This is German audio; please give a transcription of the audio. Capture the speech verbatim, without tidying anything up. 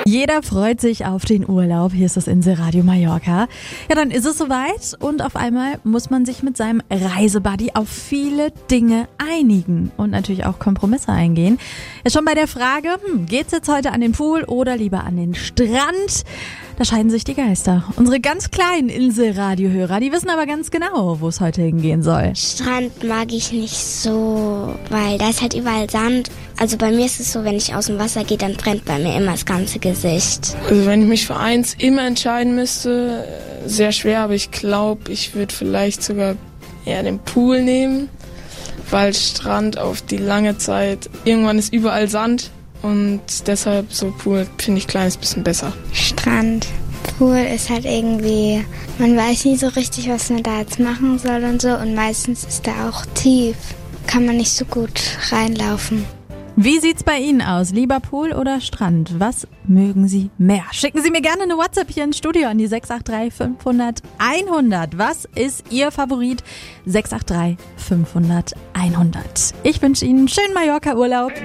Jeder freut sich auf den Urlaub. Hier ist das Inselradio Mallorca. Ja, dann ist es soweit und auf einmal muss man sich mit seinem Reisebuddy auf viele Dinge einigen und natürlich auch Kompromisse eingehen. Ja, schon bei der Frage, hm, geht's jetzt heute an den Pool oder lieber an den Strand? Da scheiden sich die Geister. Unsere ganz kleinen Inselradiohörer, die wissen aber ganz genau, wo es heute hingehen soll. Strand mag ich nicht so, weil da ist halt überall Sand. Also bei mir ist es so, wenn ich aus dem Wasser gehe, dann brennt bei mir immer das ganze Gesicht. Also wenn ich mich für eins immer entscheiden müsste, sehr schwer, aber ich glaube, ich würde vielleicht sogar eher den Pool nehmen, weil Strand auf die lange Zeit, irgendwann ist überall Sand. Und deshalb so Pool finde ich ein kleines bisschen besser. Strand. Pool ist halt irgendwie, man weiß nie so richtig, was man da jetzt machen soll und so. Und meistens ist er auch tief. Kann man nicht so gut reinlaufen. Wie sieht's bei Ihnen aus? Lieber Pool oder Strand? Was mögen Sie mehr? Schicken Sie mir gerne eine WhatsApp hier ins Studio an die sechs acht drei fünfhundert einhundert. Was ist Ihr Favorit? sechs acht drei fünfhundert einhundert. Ich wünsche Ihnen einen schönen Mallorca-Urlaub.